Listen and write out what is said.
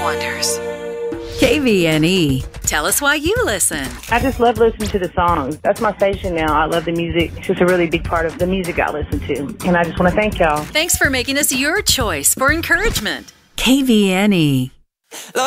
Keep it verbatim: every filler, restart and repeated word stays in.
Wonders. K V N E. Tell us why you listen. I just love listening to the songs. That's my station now. I love the music. It's just a really big part of the music I listen to. And I just want to thank y'all. Thanks for making us your choice for encouragement. K V N E.